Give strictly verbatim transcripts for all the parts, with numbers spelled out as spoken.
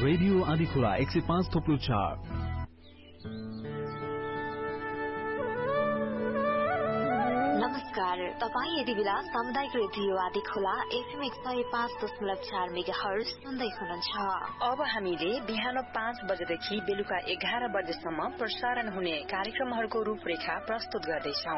Radio Andhikhola एक सय पाँच थोप्लो चार। नमस्कार, तपाईँ यति बेला सामुदायिक रेडियो आँधीखोला एफएम एक सय पाँच दशमलव चार मेगा हर्ज सुन्दै हुनुहुन्छ। अब हामीले बिहान पाँच बजेदेखि बेलुका एघार बजेसम्म प्रसारण हुने कार्यक्रमहरूको रूपरेखा प्रस्तुत गर्दैछौ।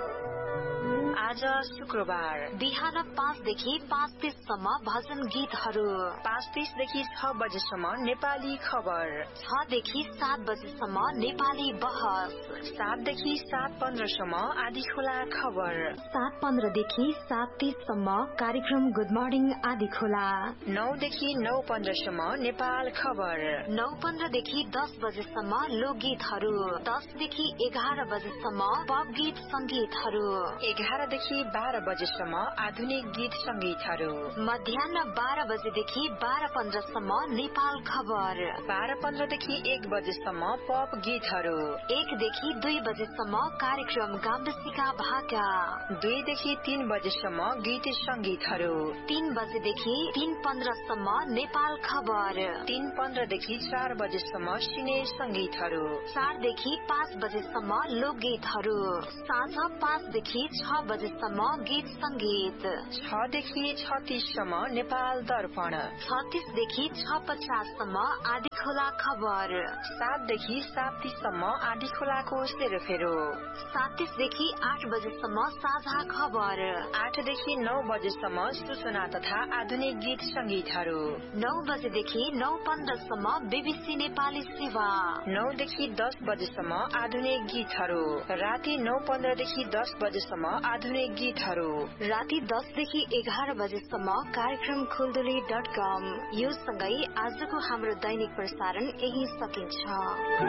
आज शुक्रबार बिहान पाँचदेखि पाँच तीससम्म भजन गीतहरू, पाँच तीसदेखि छ बजेसम्म नेपाली खबर, छदेखि सात बजेसम्म नेपाली बहस, सातदेखि सात पन्ध्रसम्म आँधीखोला खबर, सात पन्ध्रदेखि सात तीससम्म कार्यक्रम गुड मर्निङ आँधीखोला, नौदेखि नौ पन्ध्रसम्म नेपाल खबर, नौ पन्ध्रदेखि दस बजेसम्म लोकगीतहरू, दसदेखि एघार बजेसम्म पप गीत संगीतहरू, एघारदेखि बाह्र बजेसम्म आधुनिक गीत संगीतहरू, मध्याह बाह्र बजेदेखि बाह्र पन्ध्रसम्म नेपाल खबर, बाह्र पन्ध्रदेखि एक बजेसम्म पप गीतहरू, एकदेखि दुई बजेसम्म कार्यक्रम गाम्बसिका भाका, दुईदेखि तीन बजेसम्म गीत संगीतहरू, तीन बजेदेखि तीन पन्ध्रसम्म नेपाल खबर, तीन पन्ध्रदेखि चार बजेसम्म सिने संगीतहरू, चारदेखि पाँच बजेसम्म लोकगीतहरू, साँझ पाँचदेखि छ बजेसम्म गीत संगीत, छदेखि छत्तीससम्म नेपाल दर्पण, छत्तीसदेखि छ पचाससम्म आँधीखोला खबर, सातदेखि सात तीससम्म आँधीखोलाको सेरोफेरो, सात तीसदेखि आठ बजेसम्म साझा खबर, आठदेखि नौ बजेसम्म सूचना तथा आधुनिक गीत संगीतहरू, नौ बजेदेखि नौ पन्ध्रसम्म बीबीसी नेपाली सेवा, नौदेखि दस बजेसम्म आधुनिक गीतहरू, राति नौ पन्ध्रदेखि दस बजेसम्म आधुनिक गीतहरू, राति दसदेखि एघार बजेसम्म कार्यक्रम खुलदुली डट कम। यो सँगै आजको हाम्रो दैनिक प्रसारण यही सकिन्छ।